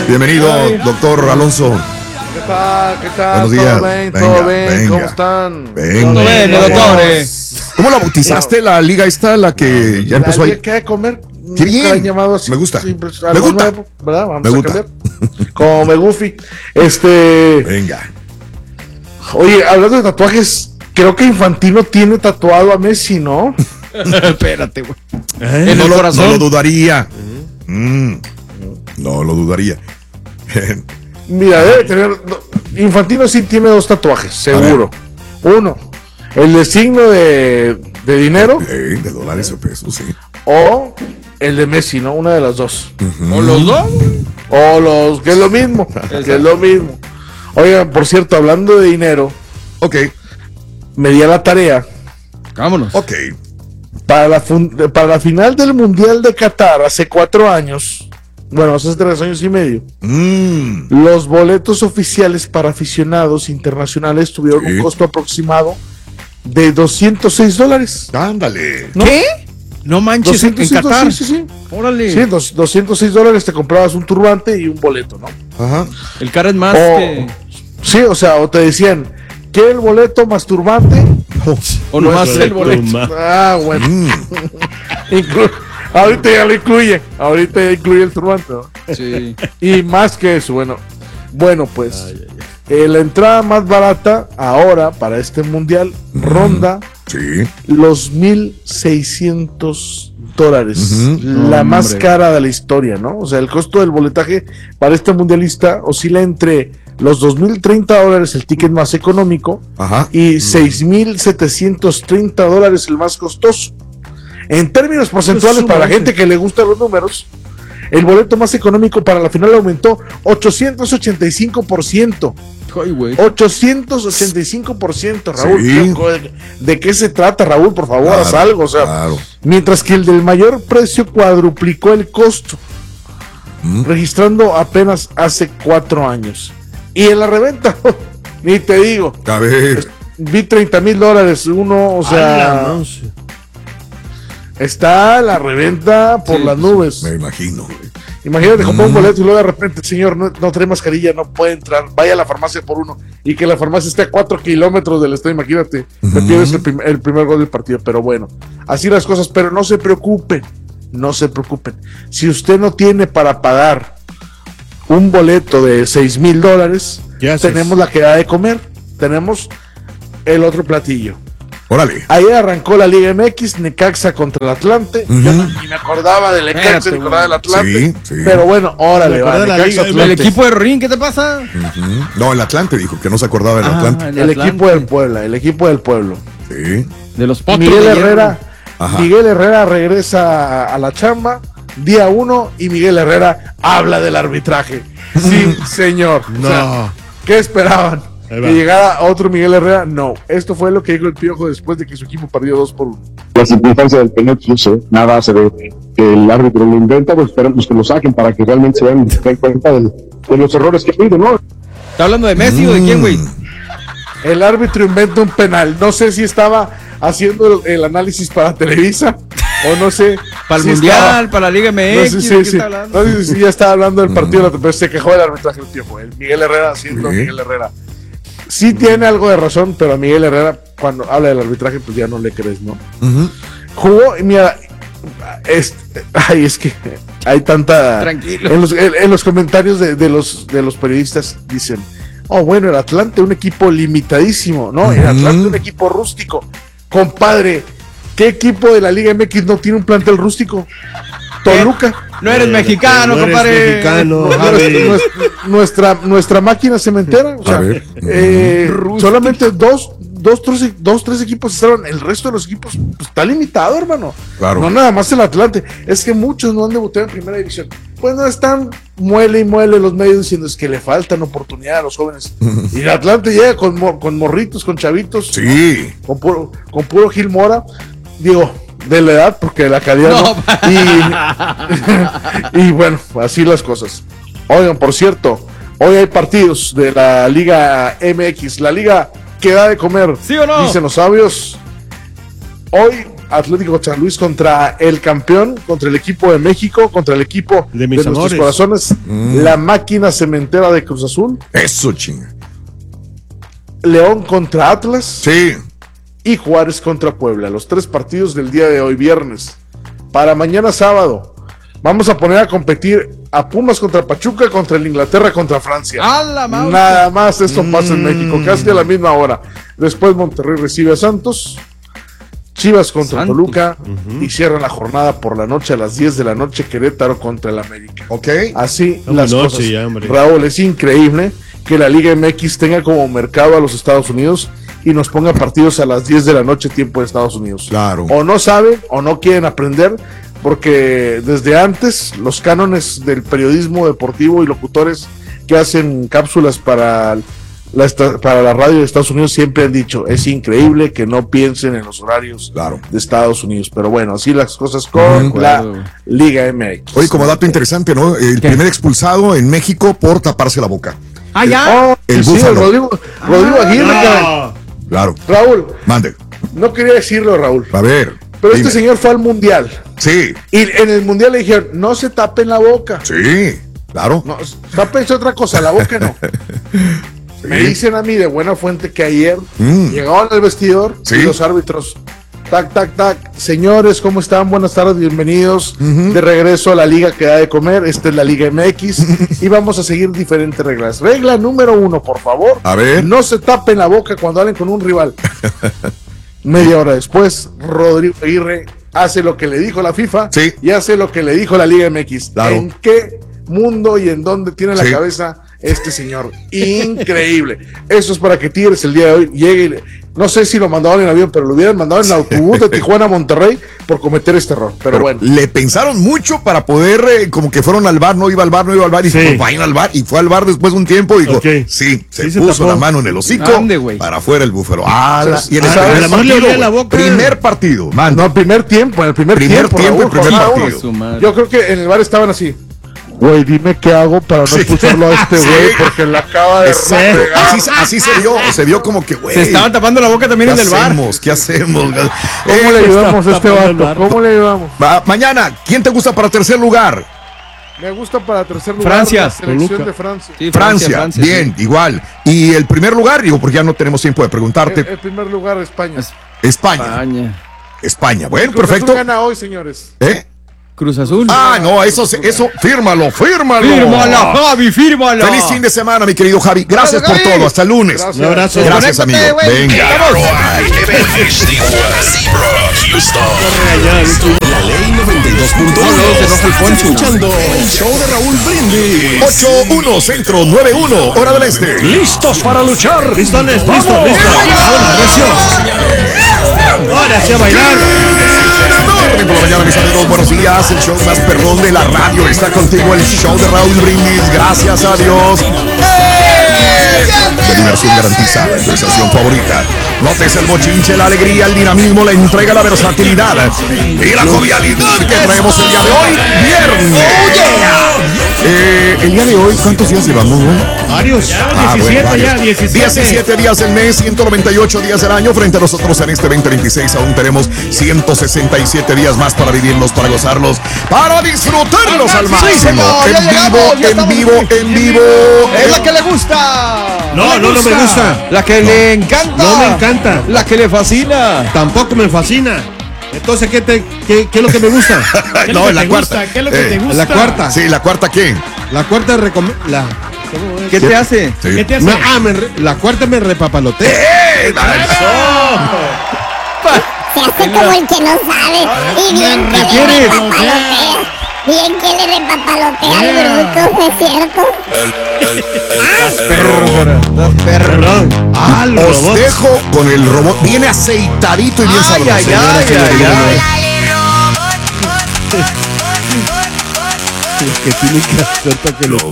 Bienvenido, doctor Alonso. ¿Qué tal? ¿Qué tal? Buenos días. ¿Todo bien? Venga, ¿Todo bien? venga. ¿Cómo están? Venga. doctores. ¿Cómo la bautizaste la liga esta, la que ya empezó ahí? ¿Qué hay que comer? Qué bien. Nunca la han llamado así. Me gusta. Siempre es Me algo gusta. nuevo, ¿verdad? Vamos Me a gusta. cambiar. Como me gufi. Venga. Oye, hablando de tatuajes, creo que Infantino tiene tatuado a Messi, ¿no? Espérate, güey. En No el corazón. no lo dudaría. No lo dudaría. Mira, debe tener. Infantino sí tiene 2 tatuajes, seguro. Uno, el de signo de dinero, De dólares o pesos, sí. o el de Messi, ¿no? Una de las dos. ¿O los dos? O los, que es lo mismo. Que es lo mismo. Oigan, por cierto, hablando de dinero, Ok, me di a la tarea Vámonos. ok. para la final del Mundial de Qatar hace 4 años. Bueno, hace 3 años y medio. Los boletos oficiales para aficionados internacionales tuvieron Sí. un costo aproximado de $206. Ándale. ¿No? ¿Qué? No manches, en 206, Qatar. sí. Órale. Sí, $206 te comprabas un turbante y un boleto, ¿no? Ajá. El cara es más O- que... Sí, o sea, o te decían, ¿qué el boleto más turbante? O nomás Pues, el boleto. Ah, bueno. Ahorita ya lo incluye. Ahorita ya incluye el turbante, ¿no? Sí. Y más que eso, bueno, pues la entrada más barata ahora para este mundial ronda Sí. los $1,600. La No, más hombre. cara de la historia, ¿no? O sea, el costo del boletaje para este mundialista oscila entre los $2,030 el ticket más económico Ajá. y $6,730 el más costoso. En términos porcentuales, Pues, para la suma, gente que le gustan los números, el boleto más económico para la final aumentó 885%. Ay, güey. 885%, Raúl. Sí. ¿De qué se trata, Raúl? Por favor, Claro, haz algo. O sea, claro. mientras que el del mayor precio cuadruplicó el costo, registrando apenas hace 4 años. Y en la reventa, ni te digo, A ver. vi $30,000 uno, o sea, está la reventa por Sí, las pues, nubes. Me imagino. Imagínate comprar un boleto y luego de repente, señor, no trae mascarilla, no puede entrar, vaya a la farmacia por uno, y que la farmacia esté a 4 kilómetros del estadio, imagínate, te pierdes el primer gol del partido. Pero bueno, así las cosas, pero no se preocupen, si usted no tiene para pagar un boleto de $6,000, tenemos la que da de comer, tenemos el otro platillo. Órale. Ayer arrancó la Liga MX, Necaxa contra el Atlante. Yo ni me acordaba del Necaxa, Espérate, ni me acordaba del Atlante. Sí, sí. Pero bueno, órale, va. Necaxa, El Atlante. equipo de Rin, ¿qué te pasa? No, el Atlante dijo que no se acordaba del Atlante. El equipo del Puebla, el equipo del pueblo. Sí. De los potros Miguel de Herrera, Ajá. Miguel Herrera regresa a la chamba, día 1, y Miguel Herrera habla del arbitraje. Sí, señor. O sea, ¿qué esperaban? ¿Que llegara otro Miguel Herrera? No. Esto fue lo que dijo el Piojo después de que su equipo perdió 2-1. La circunstancia del penal, no sé, nada hace de que el árbitro lo inventa, pues esperamos que lo saquen para que realmente se den cuenta de los errores que ha habido, ¿no? ¿Está hablando de Messi o de quién, güey? El árbitro inventa un penal. No sé si estaba haciendo el análisis para Televisa o no sé. Para el si Mundial, estaba- para la Liga MX, No sé ¿de si, qué sí. está hablando? No sé si ya estaba hablando del partido, pero se quejó del arbitraje el tiempo. El Miguel Herrera haciendo Sí. Miguel Herrera. Sí tiene algo de razón, pero a Miguel Herrera, cuando habla del arbitraje, pues ya no le crees, ¿no? Jugó, y mira, es que hay tanta. Tranquilo. En los comentarios de los periodistas dicen: oh, bueno, el Atlante, un equipo limitadísimo, ¿no? El Atlante, un equipo rústico. Compadre, ¿qué equipo de la Liga MX no tiene un plantel rústico? Toluca. No eres mexicano, no eres compadre. mexicano, Javi. Nuestra máquina cementera. O sea, A ver. solamente dos, tres equipos estaban. El resto de los equipos pues, está limitado, hermano. Claro. No nada más el Atlante. Es que muchos no han debutado en primera división. Pues no están muele y muele los medios diciendo es que le faltan oportunidad a los jóvenes. Y el Atlante llega con morritos, con chavitos. Sí. Con puro Gil Mora. Digo, de la edad, porque de la calidad no. Y bueno, así las cosas. Oigan, por cierto, hoy hay partidos de la Liga MX, la liga que da de comer. ¿Sí o no? Dicen los sabios. Hoy Atlético San Luis contra el campeón, contra el equipo de México, contra el equipo De mis nuestros amores. corazones, la máquina cementera de Cruz Azul, Eso, chinga. León contra Atlas Sí. y Juárez contra Puebla. Los 3 partidos del día de hoy, viernes. Para mañana sábado, vamos a poner a competir a Pumas contra Pachuca, contra el Inglaterra contra Francia. ¡A la madre! Nada más esto pasa en México, casi a la misma hora. Después Monterrey recibe a Santos, Chivas contra Santos. Toluca y cierran la jornada por la noche a las 10 de la noche Querétaro contra el América. Ok. Así Hombre, las noche cosas. ya, hombre. Raúl, es increíble que la Liga MX tenga como mercado a los Estados Unidos y nos ponga partidos a las 10 de la noche tiempo de Estados Unidos. Claro. O no saben o no quieren aprender, porque desde antes los cánones del periodismo deportivo y locutores que hacen cápsulas para la radio de Estados Unidos siempre han dicho, es increíble que no piensen en los horarios Claro. de Estados Unidos. Pero bueno, así las cosas con la Liga MX. Oye, como dato interesante, ¿no? El primer expulsado en México por taparse la boca. ¡Ah, ya! Oh, El sí, Búfalo. Rodrigo Aguirre, caray. Claro. Raúl, Mande. no quería decirlo, Raúl, A ver. pero dime. este señor fue al Mundial Sí. y en el Mundial le dijeron, no se tapen la boca. Sí. Claro. No, tápense otra cosa, la boca no. Me dicen a mí de buena fuente que ayer llegaban al vestidor Sí. y los árbitros, tac, tac, tac, señores, ¿cómo están? Buenas tardes, bienvenidos de regreso a la liga que da de comer. Esta es la Liga MX y vamos a seguir diferentes reglas. Regla número 1, por favor, A ver. no se tapen la boca cuando hablen con un rival. Media hora después, Rodrigo Aguirre hace lo que le dijo la FIFA Sí. y hace lo que le dijo la Liga MX. Claro. ¿En qué mundo y en dónde tiene la Sí. cabeza este señor? Increíble. Eso es para que Tigres el día de hoy llegue y no sé si lo mandaban en avión, pero lo hubieran mandado en autobús de Tijuana a Monterrey por cometer este error. Pero bueno, Le pensaron mucho para poder, como que fueron al bar, no iba al bar, y Sí. dijo, vayan al bar, y fue al bar después de un tiempo, y dijo, Ok. sí, se Sí, se puso tapó. la mano en el hocico, Ande, güey. para afuera el búfalo. Y en el ¿sabes? primer A lo mejor le partido, olía la güey. boca. Primer partido, man. no, primer tiempo, en el primer Primer tiempo, tiempo, Raúl, el primer jornada partido. uno. Su madre. Yo creo que en el bar estaban así. Güey, dime qué hago para no Sí. expulsarlo a este Sí. güey porque la acaba de Exacto. regar. Así se vio como que, güey. Se estaban tapando la boca también ¿Qué en el bar. hacemos? ¿Qué hacemos? ¿Cómo le ayudamos a este tapando el vato? bar. ¿Cómo le ayudamos? Mañana, ¿quién te gusta para tercer lugar? Me gusta para tercer lugar Francia, la selección Toluca. de Francia. Sí, Francia. Bien, igual. Y el primer lugar, digo, porque ya no tenemos tiempo de preguntarte. El primer lugar España. España. España. Bueno, Cruz perfecto. Azul gana hoy, señores. ¿Eh? Cruz Azul. Ah, no, eso, fírmalo. ¡Fírmala, Javi, fírmala! Feliz fin de semana, mi querido Javi. Gracias por Javi. todo. Hasta el lunes. Gracias. Un abrazo. Gracias, amigo. Conéctate, güey. Venga. La ley 92.1. No, se enoja el Poncho. Escuchando el show de Raúl Brindis. 8-1 Centro 9-1 Hora del Este. ¿Listos para luchar? Listones, listo. Ahora sí a bailar. Por la mañana, mis amigos, buenos días. El show más perrón de la radio está contigo. El show de Raúl Brindis. Gracias a Dios. La diversión garantizada, tu estación favorita. Notes el bochinche, la alegría, el dinamismo, la entrega, la versatilidad y la jovialidad que traemos el día de hoy, viernes. El día de hoy, ¿cuántos días llevamos, güey? Varios. 17 ya, 17. 17 días del mes, 198 días del año. Frente a nosotros en este 2026 aún tenemos 167 días más para vivirlos, para gozarlos, para disfrutarlos al máximo. señor, ya llegamos, ya En vivo. Es la que le gusta. No me gusta. La que le encanta. No me encanta. La que le fascina. Tampoco me fascina. Entonces, ¿qué es lo que me gusta? ¿Qué es lo No, que la te cuarta. gusta? ¿Qué es lo que te gusta? La cuarta. Sí, ¿la cuarta qué? La cuarta ¿Qué te hace? Sí. ¿Qué te hace? La cuarta me repapalotea. Se hace como el que no sabe. Y bien que le refieres? repapalotea. Bien que le repapalotea al bruto, ¿es cierto? Perdón. El Os robot. dejo con el robot. Viene aceitadito y bien Ay, sabroso. ay, ay, ay, ay. Que tiene que hacer para que lo